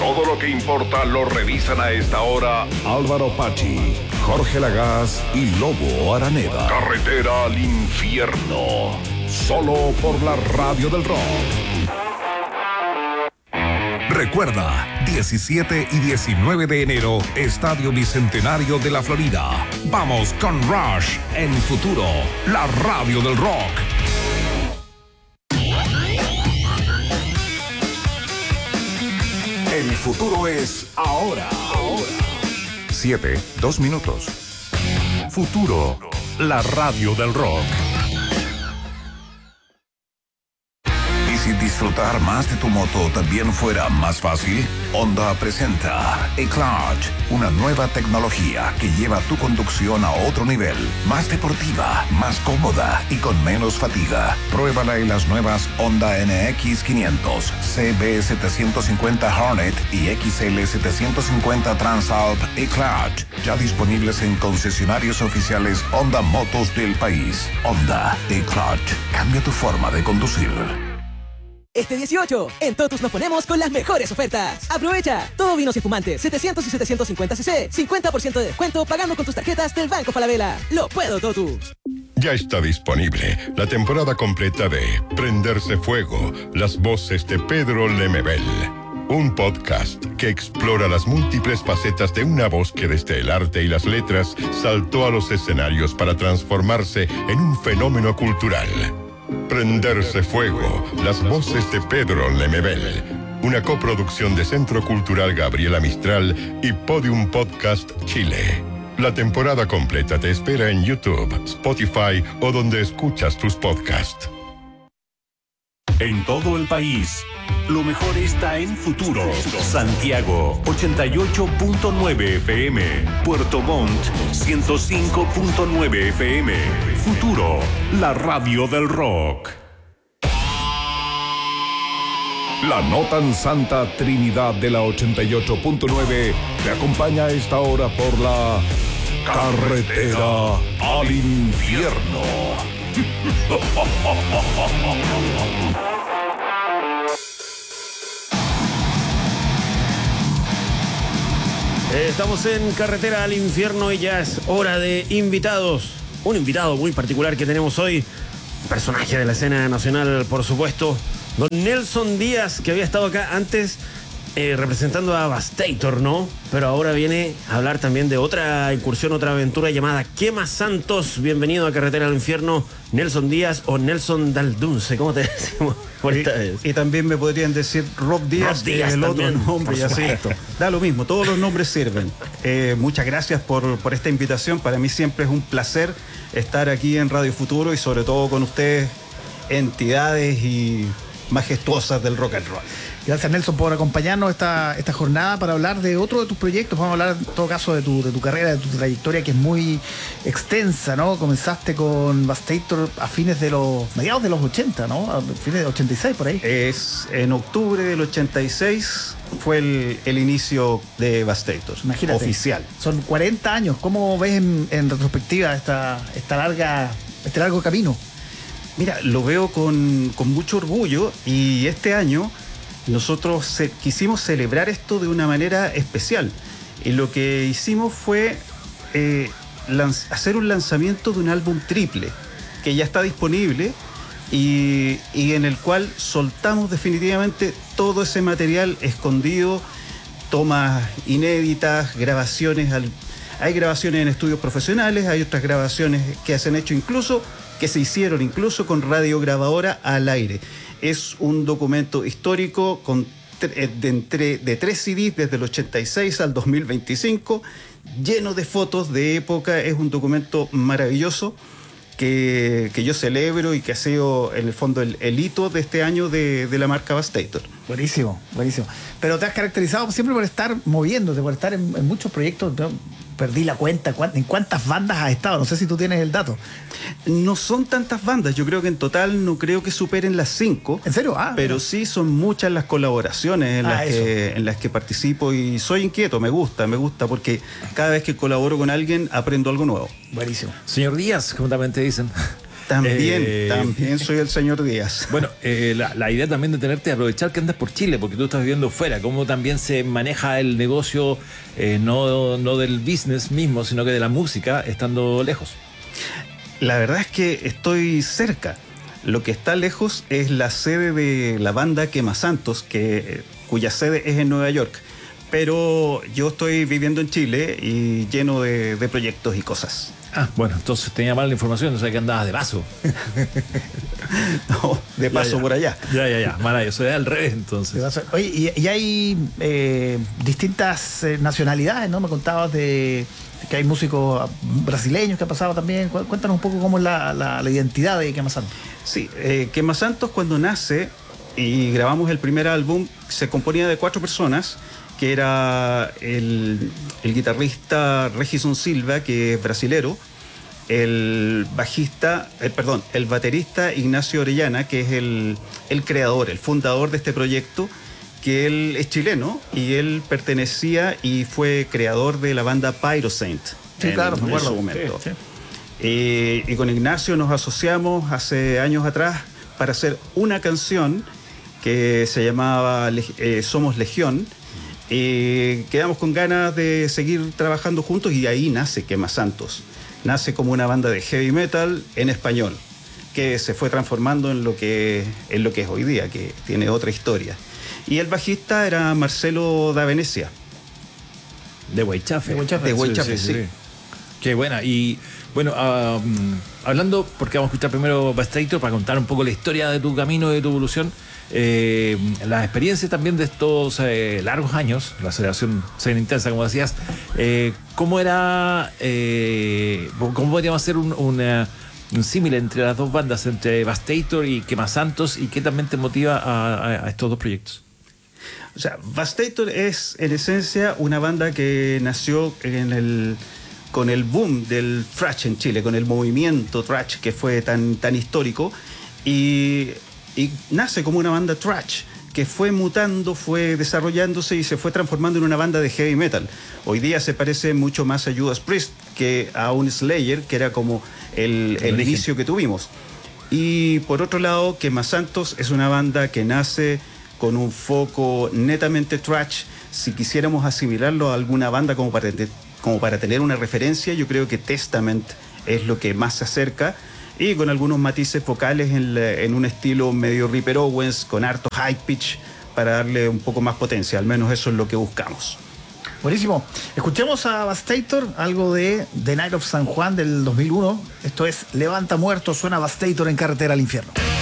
Todo lo que importa lo revisan a esta hora Álvaro Pachi, Jorge Lagaz y Lobo Araneda. Carretera al infierno. Solo por la Radio del Rock. Recuerda, 17 y 19 de enero, Estadio Bicentenario de la Florida. Vamos con Rush en Futuro, la Radio del Rock. El futuro es ahora. 7, 2 minutos. Futuro, la Radio del Rock. Si disfrutar más de tu moto también fuera más fácil, Honda presenta E-Clutch, una nueva tecnología que lleva tu conducción a otro nivel, más deportiva, más cómoda y con menos fatiga. Pruébala en las nuevas Honda NX 500, CB 750 Hornet y XL 750 Transalp E-Clutch, ya disponibles en concesionarios oficiales Honda Motos del país. Honda E-Clutch, cambia tu forma de conducir. Este 18, en Totus nos ponemos con las mejores ofertas. Aprovecha, todo vinos y espumantes, 700 y 750 cc, 50% de descuento pagando con tus tarjetas del Banco Falabella. Lo puedo, Totus. Ya está disponible la temporada completa de Prenderse Fuego, las voces de Pedro Lemebel. Un podcast que explora las múltiples facetas de una voz que desde el arte y las letras saltó a los escenarios para transformarse en un fenómeno cultural. Prenderse Fuego, las voces de Pedro Lemebel. Una coproducción de Centro Cultural Gabriela Mistral y Podium Podcast Chile. La temporada completa te espera en YouTube, Spotify o donde escuchas tus podcasts. En todo el país, lo mejor está en Futuro. Santiago, 88.9 FM. Puerto Montt, 105.9 FM. Futuro, la radio del rock. La no tan santa Trinidad de la 88.9 te acompaña a esta hora por la Carretera al Infierno. Estamos en Carretera al Infierno y ya es hora de invitados. Un invitado muy particular que tenemos hoy, personaje de la escena nacional, por supuesto, don Nelson Díaz, que había estado acá antes representando a Vastator, ¿no? Pero ahora viene a hablar también de otra incursión, otra aventura llamada Quema Santos. Bienvenido a Carretera al Infierno, Nelson Díaz o Nelson Daldunce, ¿cómo te decimos por esta vez? Y también me podrían decir Rob Díaz, que es el también, otro nombre, y así. Da lo mismo, todos los nombres sirven. Muchas gracias por esta invitación. Para mí siempre es un placer estar aquí en Radio Futuro y sobre todo con ustedes, entidades y majestuosas del rock and roll. Gracias, Nelson, por acompañarnos esta jornada para hablar de otro de tus proyectos. Vamos a hablar en todo caso de tu carrera, de tu trayectoria, que es muy extensa, ¿no? Comenzaste con Vastator a mediados de los 80, ¿no? A fines de 86 por ahí. Es en octubre del 86 fue el inicio de Vastator. Imagínate, oficial. Son 40 años. ¿Cómo ves en retrospectiva este largo camino? Mira, lo veo con mucho orgullo, y este año nosotros quisimos celebrar esto de una manera especial. Y lo que hicimos fue hacer un lanzamiento de un álbum triple que ya está disponible y en el cual soltamos definitivamente todo ese material escondido, tomas inéditas, grabaciones. Hay grabaciones en estudios profesionales, hay otras grabaciones que se hicieron incluso con radiograbadora al aire. Es un documento histórico de 3 CDs desde el 86 al 2025, lleno de fotos de época. Es un documento maravilloso que yo celebro y que ha sido en el fondo el hito de este año de la marca Vastator. Buenísimo, buenísimo. Pero te has caracterizado siempre por estar moviéndote, por estar en muchos proyectos. Perdí la cuenta, ¿en cuántas bandas has estado? No sé si tú tienes el dato. No son tantas bandas, yo creo que en total no creo que superen las 5. ¿En serio? Pero sí son muchas las colaboraciones en las que participo, y soy inquieto, me gusta porque cada vez que colaboro con alguien aprendo algo nuevo. Buenísimo. Señor Díaz, como también te dicen. También soy el señor Díaz. Bueno, la idea también de tenerte, aprovechar que andas por Chile, porque tú estás viviendo fuera, cómo también se maneja el negocio, no del business mismo, sino que de la música, estando lejos. La verdad es que estoy cerca. Lo que está lejos es la sede de la banda Quema Santos, cuya sede es en Nueva York. Pero yo estoy viviendo en Chile y lleno de proyectos y cosas. Ah, bueno, entonces tenía mala información, o sea que andabas de paso. No, de paso por allá. Ya, mala, eso es al revés entonces. Oye, y hay distintas nacionalidades, ¿no? Me contabas de que hay músicos brasileños que han pasado también. Cuéntanos un poco cómo es la identidad de Quema Santos. Sí, Quema Santos cuando nace y grabamos el primer álbum se componía de 4 personas, que era el guitarrista Regison Silva, que es brasilero, el baterista Ignacio Orellana, que es el creador, el fundador de este proyecto, que él es chileno y él pertenecía y fue creador de la banda Pyrosaint. Sí, claro, me acuerdo. En su momento. Sí. Y con Ignacio nos asociamos hace años atrás para hacer una canción que se llamaba Somos Legión. Quedamos con ganas de seguir trabajando juntos y ahí nace Quema Santos. Nace como una banda de heavy metal en español, que se fue transformando en lo que es hoy día, que tiene otra historia. Y el bajista era Marcelo da Venecia. De Huaychafe. De Huaychafe, sí. Qué buena. Y bueno, hablando, porque vamos a escuchar primero Bastator para contar un poco la historia de tu camino, de tu evolución. Las experiencias también de estos largos años, la aceleración se ven intensa, como decías. ¿Cómo era, cómo podríamos hacer un símil entre las dos bandas, entre Bastator y Quema Santos, y qué también te motiva a estos dos proyectos? O sea, Bastator es en esencia una banda que nació con el boom del thrash en Chile, con el movimiento thrash que fue tan histórico, y nace como una banda thrash que fue mutando, fue desarrollándose y se fue transformando en una banda de heavy metal. Hoy día se parece mucho más a Judas Priest que a un Slayer, que era como el inicio que tuvimos. Y por otro lado, Quema Santos es una banda que nace con un foco netamente thrash. Si quisiéramos asimilarlo a alguna banda como para tener una referencia, yo creo que Testament es lo que más se acerca, y con algunos matices vocales en un estilo medio Ripper Owens, con harto high pitch, para darle un poco más potencia. Al menos eso es lo que buscamos. Buenísimo. Escuchemos a Bastator, algo de The Night of San Juan del 2001. Esto es Levanta Muertos, suena Bastator en Carretera al Infierno.